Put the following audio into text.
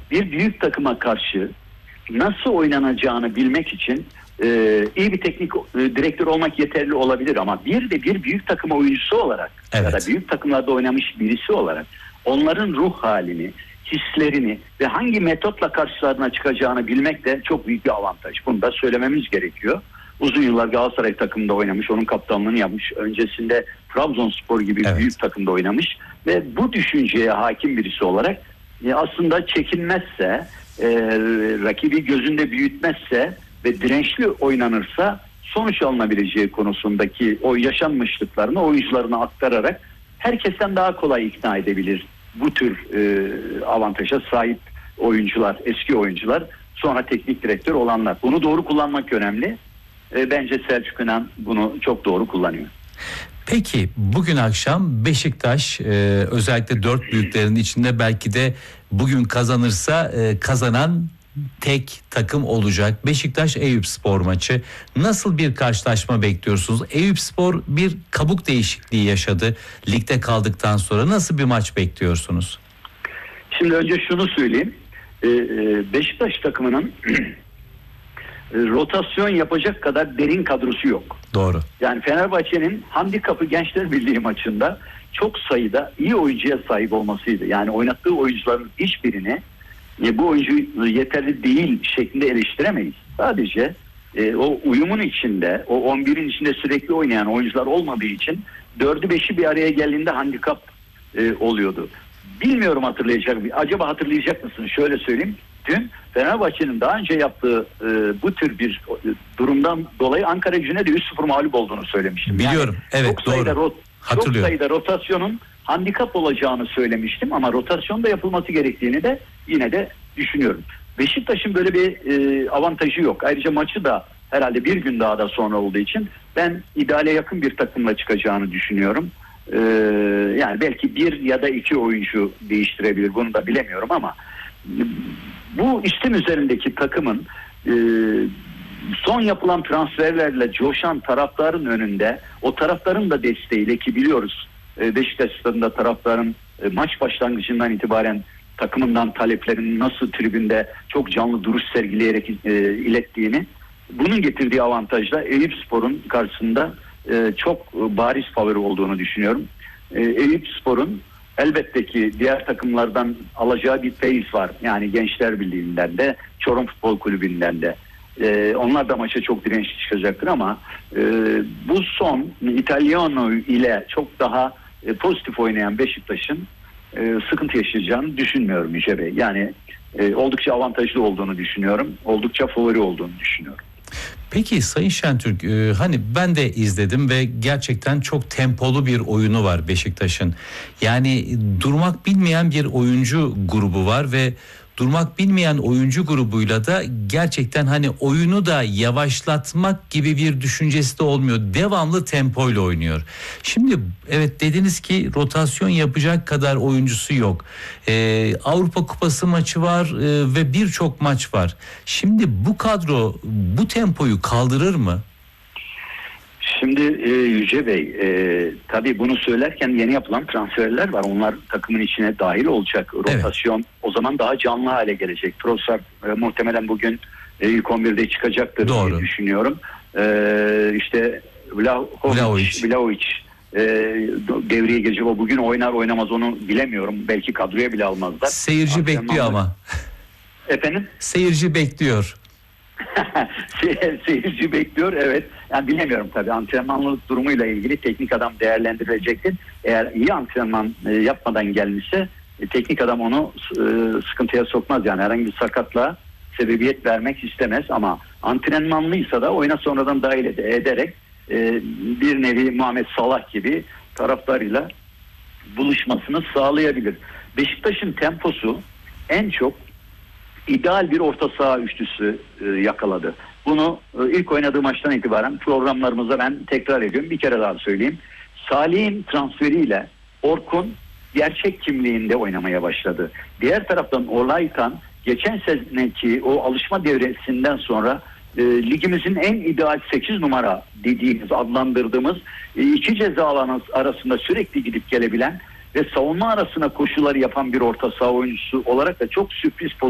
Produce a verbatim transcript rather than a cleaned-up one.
bir büyük takıma karşı nasıl oynanacağını bilmek için e, iyi bir teknik e, direktör olmak yeterli olabilir ama bir de bir büyük takım oyuncusu olarak evet. ya da büyük takımlarda oynamış birisi olarak onların ruh halini, hislerini ve hangi metotla karşılarına çıkacağını bilmek de çok büyük bir avantaj. Bunu da söylememiz gerekiyor. Uzun yıllar Galatasaray takımında oynamış, onun kaptanlığını yapmış. Öncesinde Trabzonspor gibi evet. büyük takımda oynamış ve bu düşünceye hakim birisi olarak e, aslında çekinmezse, e, rakibi gözünde büyütmezse ve dirençli oynanırsa sonuç alınabileceği konusundaki o yaşanmışlıklarını oyuncularına aktararak herkesten daha kolay ikna edebilir bu tür e, avantaja sahip oyuncular, eski oyuncular, sonra teknik direktör olanlar. Bunu doğru kullanmak önemli. E, bence Selçuk İnan bunu çok doğru kullanıyor. Peki bugün akşam Beşiktaş e, özellikle dört büyüklerin içinde belki de bugün kazanırsa e, kazanan tek takım olacak. Beşiktaş Eyüpspor maçı. Nasıl bir karşılaşma bekliyorsunuz? Eyüpspor bir kabuk değişikliği yaşadı ligde kaldıktan sonra. Nasıl bir maç bekliyorsunuz? Şimdi önce şunu söyleyeyim. Beşiktaş takımının rotasyon yapacak kadar derin kadrosu yok. Doğru. Yani Fenerbahçe'nin handikapı Gençler Birliği maçında çok sayıda iyi oyuncuya sahip olmasıydı. Yani oynattığı oyuncuların hiçbirini e, bu oyuncu yeterli değil şeklinde eleştiremeyiz. Sadece e, o uyumun içinde, o on birin içinde sürekli oynayan oyuncular olmadığı için dördü beşi bir araya geldiğinde handikap e, oluyordu. Bilmiyorum hatırlayacak mı? Acaba hatırlayacak mısın? Şöyle söyleyeyim. Dün Fenerbahçe'nin daha önce yaptığı e, bu tür bir e, durumdan dolayı Ankara Gücü'ne de üç sıfır mağlup olduğunu söylemiştim. Biliyorum. Yani evet çok doğru. Sayıda rot, Hatırlıyorum. Çok sayıda rotasyonun handikap olacağını söylemiştim ama rotasyonda yapılması gerektiğini de yine de düşünüyorum. Beşiktaş'ın böyle bir e, avantajı yok. Ayrıca maçı da herhalde bir gün daha da sonra olduğu için ben ideale yakın bir takımla çıkacağını düşünüyorum. Ee, yani belki bir ya da iki oyuncu değiştirebilir, bunu da bilemiyorum ama bu üstün üzerindeki takımın e, son yapılan transferlerle coşan taraftarın önünde, o taraftarın da desteğiyle, ki biliyoruz e, Beşiktaş stadında taraftarın e, maç başlangıcından itibaren takımından taleplerin nasıl tribünde çok canlı duruş sergileyerek e, ilettiğini, bunun getirdiği avantajla Eyüpspor'un karşısında e, çok bariz favori olduğunu düşünüyorum. E, Eyüpspor'un elbette ki diğer takımlardan alacağı bir feyiz var. Yani Gençler Birliği'nden de, Çorum Futbol Kulübü'nden de. Ee, onlar da maça çok dirençli çıkacaktır ama e, bu son İtalyano ile çok daha e, pozitif oynayan Beşiktaş'ın e, sıkıntı yaşayacağını düşünmüyorum Yüce Bey. Yani e, oldukça avantajlı olduğunu düşünüyorum. Oldukça favori olduğunu düşünüyorum. Peki Sayın Şentürk, e, hani ben de izledim ve gerçekten çok tempolu bir oyunu var Beşiktaş'ın. Yani durmak bilmeyen bir oyuncu grubu var ve durmak bilmeyen oyuncu grubuyla da gerçekten hani oyunu da yavaşlatmak gibi bir düşüncesi de olmuyor. Devamlı tempoyla oynuyor. Şimdi evet dediniz ki rotasyon yapacak kadar oyuncusu yok. Ee, Avrupa Kupası maçı var e, ve birçok maç var. Şimdi bu kadro bu tempoyu kaldırır mı? Şimdi e, Yüce Bey, e, tabii bunu söylerken yeni yapılan transferler var. Onlar takımın içine dahil olacak. Rotasyon evet. O zaman daha canlı hale gelecek. Trossard e, muhtemelen bugün e, ilk on birde çıkacaktır Doğru. diye düşünüyorum. E, işte Vlahovic, Vlahovic e, devreye girecek. O bugün oynar oynamaz onu bilemiyorum. Belki kadroya bile almazlar. Seyirci Antrenmanlar... bekliyor ama. Efendim? Seyirci bekliyor. Seyirci bekliyor, evet. Yani bilemiyorum tabii, antrenmanlık durumuyla ilgili teknik adam değerlendirilecektir. Eğer iyi antrenman e, yapmadan gelmişse e, teknik adam onu e, sıkıntıya sokmaz. Yani herhangi bir sakatlığa sebebiyet vermek istemez ama antrenmanlıysa da oyuna sonradan dahil ed- ederek e, bir nevi Muhammed Salah gibi taraftarıyla buluşmasını sağlayabilir. Beşiktaş'ın temposu en çok ideal bir orta saha üçlüsü e, yakaladı. Bunu e, ilk oynadığı maçtan itibaren programlarımızda ben tekrar ediyorum. Bir kere daha söyleyeyim. Salih'in transferiyle Orkun gerçek kimliğinde oynamaya başladı. Diğer taraftan Olaytan geçen seneki o alışma devresinden sonra e, ligimizin en ideal sekiz numara dediğimiz, adlandırdığımız e, iki ceza alanı arasında sürekli gidip gelebilen ve savunma arasına koşuları yapan bir orta saha oyuncusu olarak da çok sürpriz